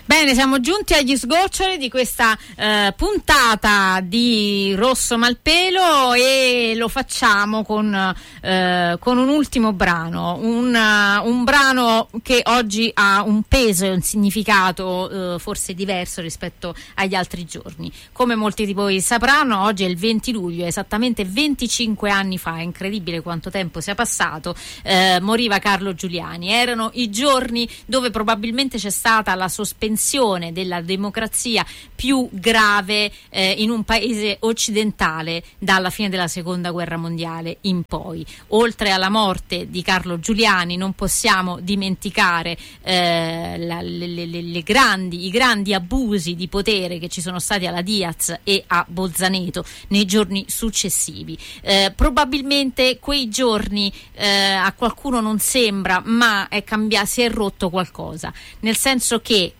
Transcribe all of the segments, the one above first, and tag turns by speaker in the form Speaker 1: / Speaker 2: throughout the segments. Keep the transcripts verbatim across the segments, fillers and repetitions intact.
Speaker 1: Bene, siamo giunti agli sgoccioli di questa eh, puntata di Rosso Malpelo e lo facciamo con, eh, con un ultimo brano, un, uh, un brano che oggi ha un peso e un significato eh, forse diverso rispetto agli altri giorni. Come molti di voi sapranno, oggi è il venti luglio, esattamente venticinque anni fa, è incredibile quanto tempo sia passato, eh, moriva Carlo Giuliani. Erano i giorni dove probabilmente c'è stata la sospensione della democrazia più grave eh, in un paese occidentale dalla fine della seconda guerra mondiale in poi. Oltre alla morte di Carlo Giuliani non possiamo dimenticare eh, la, le, le, le grandi, i grandi abusi di potere che ci sono stati alla Diaz e a Bolzaneto nei giorni successivi. Eh, probabilmente quei giorni eh, a qualcuno non sembra, ma è cambiato, si è rotto qualcosa, nel senso che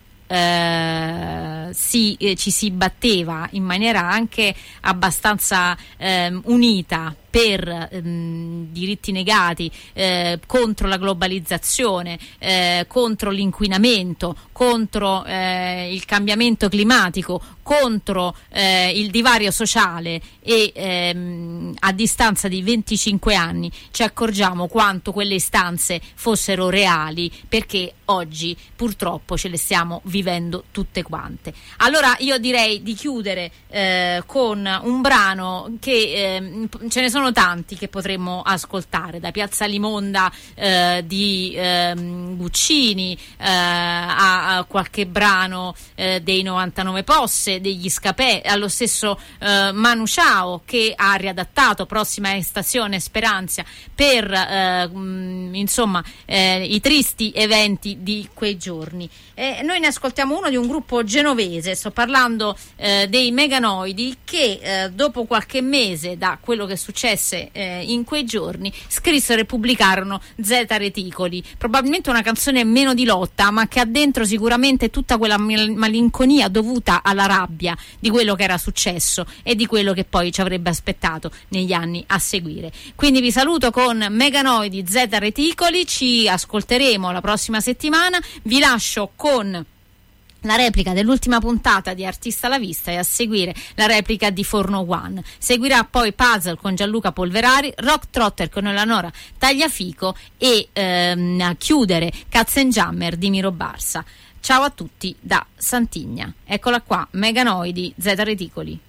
Speaker 1: Eh, si, eh, ci si batteva in maniera anche abbastanza eh, unita per ehm, diritti negati, eh, contro la globalizzazione, eh, contro l'inquinamento, contro eh, il cambiamento climatico, contro eh, il divario sociale e ehm, a distanza di venticinque anni ci accorgiamo quanto quelle istanze fossero reali, perché oggi purtroppo ce le stiamo vivendo tutte quante. Allora io direi di chiudere eh, con un brano che eh, ce ne sono Sono tanti che potremmo ascoltare, da Piazza Limonda eh, di ehm, Guccini eh, a, a qualche brano eh, dei novantanove Posse, degli Scapè, allo stesso eh, Manu Chao, che ha riadattato Prossima Stazione Speranza per eh, mh, insomma eh, i tristi eventi di quei giorni. Eh, noi ne ascoltiamo uno di un gruppo genovese, sto parlando eh, dei Meganoidi, che eh, dopo qualche mese da quello che successe Eh, in quei giorni scrissero e pubblicarono Zeta Reticoli, probabilmente una canzone meno di lotta, ma che ha dentro sicuramente tutta quella mal- malinconia dovuta alla rabbia di quello che era successo e di quello che poi ci avrebbe aspettato negli anni a seguire. Quindi vi saluto con Meganoidi, Zeta Reticoli, ci ascolteremo la prossima settimana, vi lascio con la replica dell'ultima puntata di Artista alla Vista e a seguire la replica di Forno One. Seguirà poi Puzzle con Gianluca Polverari, Rock Trotter con Eleonora Tagliafico e ehm, a chiudere Katzenjammer di Miro Barsa. Ciao a tutti da Santigna. Eccola qua, Meganoidi, Zeta Reticoli.